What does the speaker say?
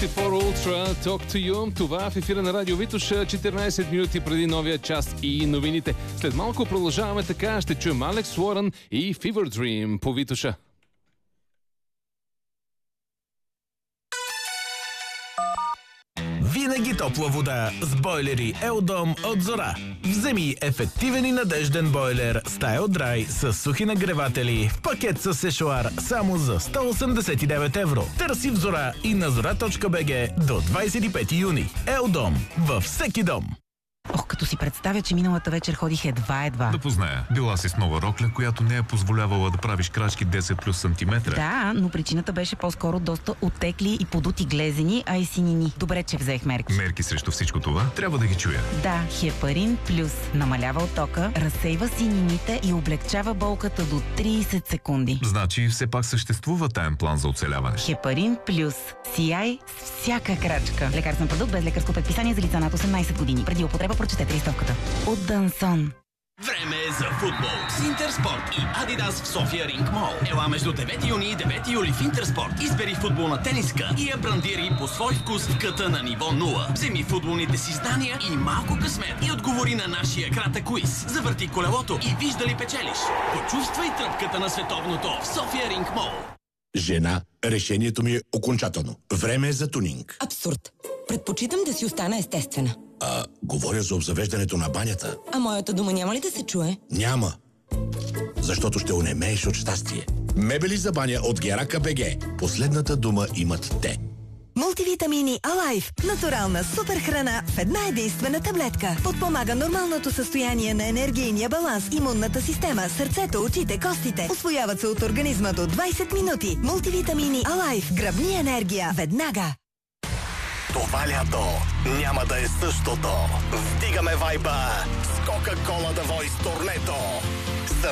Ultra Talk to You. Това в ефира на Радио Витоша, 14 минути преди новия час и новините. След малко продължаваме така. Ще чуем Алекс Уорън и Fever Dream по Витоша. Винаги топла вода с бойлери Елдом от Зора. Вземи ефективен и надежден бойлер Style Dry с сухи нагреватели в пакет с сешоар само за 189 евро. Търси в Зора и на zora.bg до 25 юни. Елдом във всеки дом. Ох, като си представя, че миналата вечер ходих едва. Да позная. Била си с нова рокля, която не е позволявала да правиш крачки 10 плюс сантиметра. Да, но причината беше по-скоро доста оттекли и подути глезени, а и синини. Добре, че взех мерки. Мерки срещу всичко това трябва да ги чуя. Да, Хепарин Плюс намалява оттока, разсейва синините и облегчава болката до 30 секунди. Значи все пак съществува таен план за оцеляване. Хепарин Плюс. Сияй с всяка крачка. Лекарствен продукт без лекарско предписание за лица над 18 години. Преди употреба прочетете листовката. От Дансон. Време е за футбол с Интерспорт и Адидас в София Ринг Мол. Ела между 9 юни и 9 юли в Интерспорт. Избери футболна тениска и я брандири по свой вкус в къта на ниво 0. Вземи футболните си знания и малко късмет и отговори на нашия кратък квиз. Завърти колелото и виж дали печелиш. Почувствай тръпката на световното в София Ринг Мол. Жена, решението ми е окончателно. Време е за тунинг. Абсурд. Предпочитам да си остана естествена. Говоря за обзавеждането на банята. А моята дума няма ли да се чуе? Няма. Защото ще онемееш от щастие. Мебели за баня от Герака БГ. Последната дума имат те. Мултивитамини Алайф. Натурална супер храна в една единствена таблетка. Подпомага нормалното състояние на енергийния баланс, имунната система, сърцето, очите, костите. Усвояват се от организма до 20 минути. Мултивитамини Алайф. Гръбни енергия веднага. Това лято няма да е същото. Вдигаме вайба с Кока-Кола The Voice турнето.